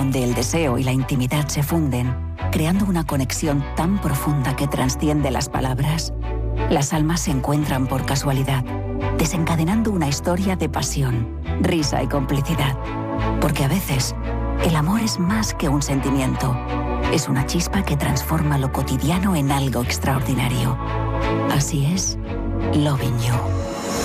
donde el deseo y la intimidad se funden, creando una conexión tan profunda que trasciende las palabras. Las almas se encuentran por casualidad, desencadenando una historia de pasión, risa y complicidad. Porque a veces, el amor es más que un sentimiento. Es una chispa que transforma lo cotidiano en algo extraordinario. Así es, Loving You.